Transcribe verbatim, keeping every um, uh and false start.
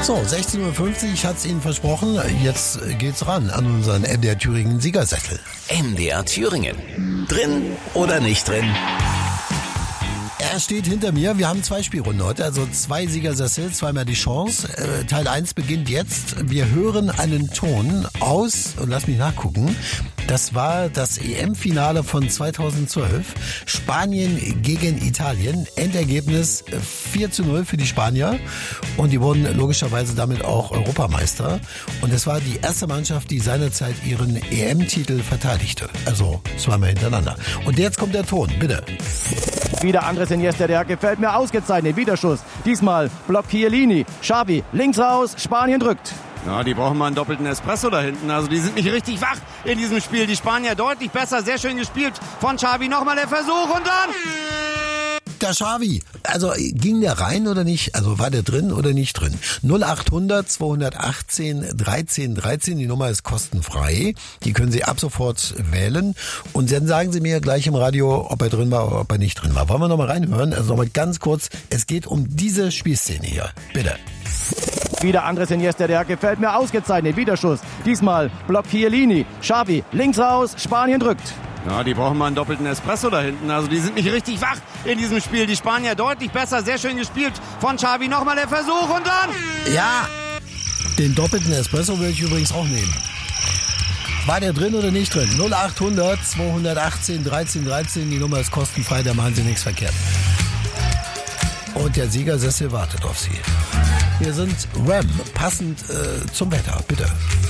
So, sechzehn Uhr fünfzig, ich hatte es Ihnen versprochen. Jetzt geht's ran an unseren M D R Thüringen Siegersessel. M D R Thüringen. Drin oder nicht drin? Er steht hinter mir. Wir haben zwei Spielrunden heute, also zwei Siegersessel, zweimal die Chance. Äh, Teil eins beginnt jetzt. Wir hören einen Ton aus, und lass mich nachgucken, das war das E M-Finale von zweitausendzwölf. Spanien gegen Italien. Endergebnis vier zu null für die Spanier. Und die wurden logischerweise damit auch Europameister. Und es war die erste Mannschaft, die seinerzeit ihren E M-Titel verteidigte. Also zweimal hintereinander. Und jetzt kommt der Ton, bitte. Wieder Andres Iniesta, der gefällt mir ausgezeichnet. Wiederschuss. Diesmal blockt Chiellini. Xavi links raus. Spanien drückt. Ja, die brauchen mal einen doppelten Espresso da hinten. Also die sind nicht richtig wach in diesem Spiel. Die Spanier deutlich besser. Sehr schön gespielt von Xavi. Nochmal der Versuch und dann... Der Xavi. Also ging der rein oder nicht? Also war der drin oder nicht drin? null acht hundert zweihundertachtzehn dreizehn dreizehn. Die Nummer ist kostenfrei. Die können Sie ab sofort wählen. Und dann sagen Sie mir gleich im Radio, ob er drin war oder ob er nicht drin war. Wollen wir nochmal reinhören? Also nochmal ganz kurz. Es geht um diese Spielszene hier. Bitte. Wieder Andres Iniesta, der gefällt mir ausgezeichnet. Wiederschuss. Diesmal blockt Chiellini. Xavi links raus. Spanien drückt. Ja, die brauchen mal einen doppelten Espresso da hinten. Also die sind nicht richtig wach in diesem Spiel. Die Spanier deutlich besser. Sehr schön gespielt von Xavi. Nochmal der Versuch und dann... Ja, den doppelten Espresso würde ich übrigens auch nehmen. War der drin oder nicht drin? null acht hundert zweihundertachtzehn dreizehn dreizehn. Die Nummer ist kostenfrei, da machen Sie nichts verkehrt. Und der Siegersessel wartet auf Sie. Wir sind Ram, passend äh, zum Wetter. Bitte.